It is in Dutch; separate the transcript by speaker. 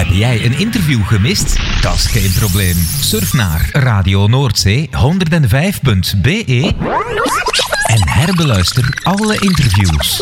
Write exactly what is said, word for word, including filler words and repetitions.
Speaker 1: jij een interview gemist? Dat is geen probleem. Surf naar Radio Noordzee honderdvijf punt be en herbeluister alle interviews.